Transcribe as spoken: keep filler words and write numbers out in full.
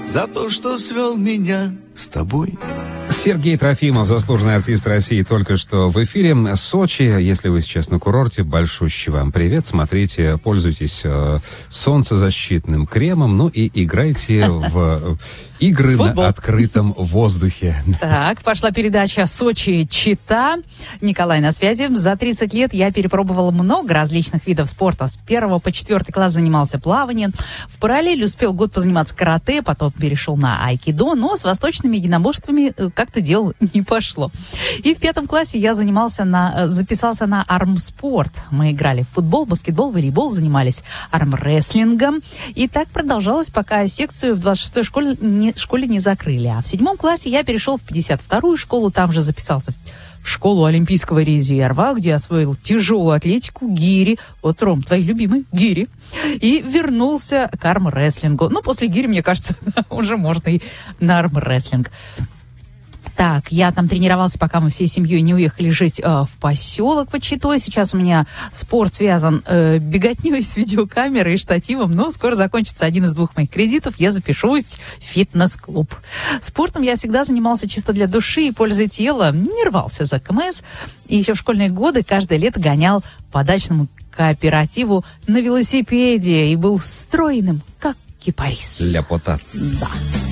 за то, что свел меня с тобой. Сергей Трофимов, заслуженный артист России, только что в эфире. Сочи, если вы сейчас на курорте, большущий вам привет. Смотрите, пользуйтесь э, солнцезащитным кремом, ну и играйте в игры Футбол. на открытом воздухе. Так, пошла передача «Сочи-Чита». Николай на связи. За тридцать лет я перепробовала много различных видов спорта. С первого по четвертый класс занимался плаванием. В параллель успел год позаниматься карате, потом перешел на айкидо, но с восточными единоборствами как-то дело не пошло. И в пятом классе я занимался на, записался на армспорт. Мы играли в футбол, баскетбол, волейбол, занимались армрестлингом. И так продолжалось, пока секцию в двадцать шестой школе не, школе не закрыли. А в седьмом классе я перешел в пятьдесят вторую школу, там же записался в школу олимпийского резерва, где освоил тяжелую атлетику, гири. Вот, Ром, твои любимые гири. И вернулся к армрестлингу. Ну, после гири, мне кажется, уже можно и на армрестлинг. Так, я там тренировался, пока мы всей семьей не уехали жить э, в поселок под Читой. Сейчас у меня спорт связан э, беготней с видеокамерой и штативом, но скоро закончится один из двух моих кредитов, я запишусь в фитнес-клуб. Спортом я всегда занимался чисто для души и пользы тела, не рвался за КМС. И еще в школьные годы каждое лето гонял по дачному кооперативу на велосипеде и был стройным, как кипарис. Ляпота. Да.